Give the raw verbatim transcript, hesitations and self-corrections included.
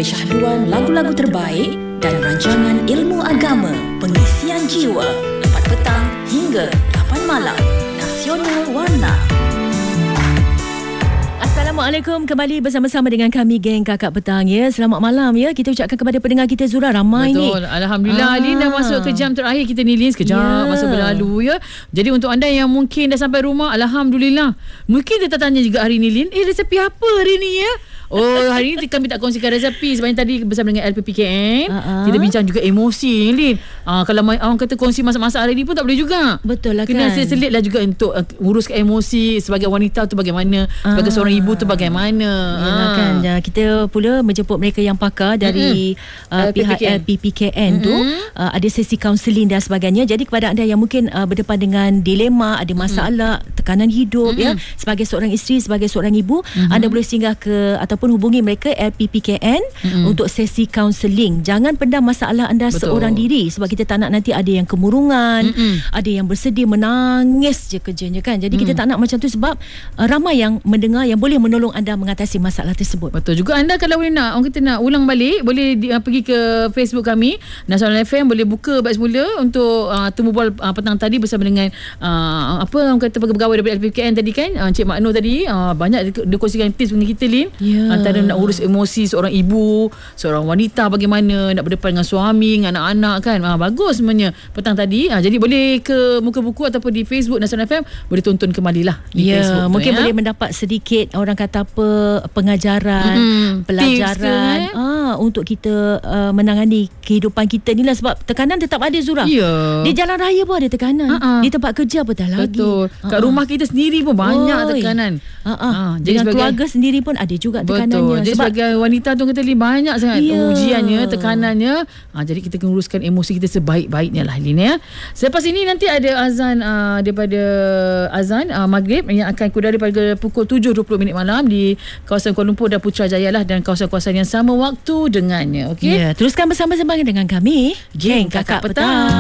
Kesyahduan lagu-lagu terbaik dan rancangan ilmu agama, pengisian jiwa, empat petang hingga lapan malam. Nasional Warna. Assalamualaikum, kembali bersama-sama dengan kami geng Kakak Petang ya. Selamat malam ya. Kita ucapkan kepada pendengar kita Zura ramai ni. Betul. Alhamdulillah ah. Lin dah masuk ke jam terakhir kita ni Lin. Sekejap yeah. masuk berlalu ya. Jadi untuk anda yang mungkin dah sampai rumah, Alhamdulillah. Mungkin dia tertanya juga hari ni Lin, eh resepi apa hari ni ya? Oh, hari ni kami tak kongsikan resepi. Sebab tadi bersama dengan L P P K N uh-huh. kita bincang juga emosi Lin. Ah, kalau orang kata kongsi masak-masak hari ni pun tak boleh juga. Betul lah kena kan. Kena selit lah juga untuk uh, uruskan emosi sebagai wanita tu bagaimana, uh. sebagai seorang ibu tu bagaimana. Yalah ah. kan. Ya, kita pula menjemput mereka yang pakar dari mm-hmm. uh, pihak L P P K N mm-hmm. tu. Uh, ada sesi kaunseling dan sebagainya. Jadi kepada anda yang mungkin uh, berdepan dengan dilema, ada masalah, mm-hmm. tekanan hidup mm-hmm. ya, sebagai seorang isteri, sebagai seorang ibu, mm-hmm. anda boleh singgah ke ataupun hubungi mereka L P P K N mm-hmm. untuk sesi kaunseling. Jangan pendam masalah anda Betul. seorang diri, sebab kita tak nak nanti ada yang kemurungan, mm-hmm. ada yang bersedih menangis je kerjanya kan. Jadi mm. kita tak nak macam tu, sebab uh, ramai yang mendengar yang boleh menolong anda mengatasi masalah tersebut. Betul juga. Anda kalau boleh nak, orang kata nak ulang balik, boleh di, uh, pergi ke Facebook kami Nasional F M, boleh buka balik semula untuk uh, temu bual uh, petang tadi bersama dengan uh, apa orang kata pegawai daripada L P P K N tadi kan, uh, Cik Mak Nur tadi, uh, banyak dia, dia kongsikan tips dengan kita Lin. Yeah. Antara nak urus emosi seorang ibu, seorang wanita, bagaimana nak berdepan dengan suami, dengan anak-anak kan. Ha, bagus sebenarnya petang tadi. Ha, jadi boleh ke muka buku ataupun di Facebook Nasional F M, boleh tonton kembali lah di ya, Facebook tu, mungkin ya. boleh mendapat sedikit orang kata apa, pengajaran, mm-hmm. pelajaran tu, eh? ah, untuk kita uh, menangani kehidupan kita ni lah. Sebab tekanan tetap ada Zura. Ya. Di jalan raya pun ada tekanan. Uh-uh. Di tempat kerja pun dah lagi. Betul. Kat uh-uh. rumah kita sendiri pun banyak Oi. tekanan. Uh-uh. Ha, dengan sebagai, keluarga sendiri pun ada juga tekanannya. Betul. Jadi sebab sebagai wanita tu kata Lin, banyak sangat yeah. ujiannya, tekanannya. Ha, jadi kita kena uruskan emosi kita sebaik-baiknya lah Lin ya. Selepas ini nanti ada azan uh, daripada azan uh, maghrib yang akan kudara pada pukul tujuh dua puluh minit malam di kawasan Kuala Lumpur dan Putrajaya lah, dan kawasan-kawasan yang sama waktu dengannya. Okey. Ya, teruskan bersama-sama dengan kami geng Kakak Petang.